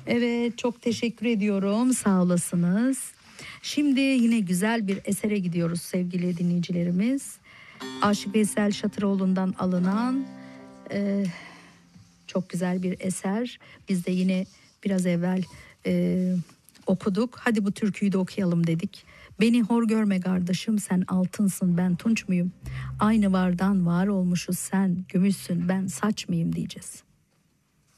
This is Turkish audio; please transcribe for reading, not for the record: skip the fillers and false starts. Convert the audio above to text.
Evet, çok teşekkür ediyorum. Sağ olasınız. Şimdi yine güzel bir esere gidiyoruz sevgili dinleyicilerimiz. Aşık Veysel Şatıroğlu'ndan alınan çok güzel bir eser. Biz de yine biraz evvel okuduk. Hadi bu türküyü de okuyalım dedik. Beni hor görme kardeşim, sen altınsın, ben tunç muyum? Aynı vardan var olmuşuz, sen gümüşsün, ben saç mıyım diyeceğiz.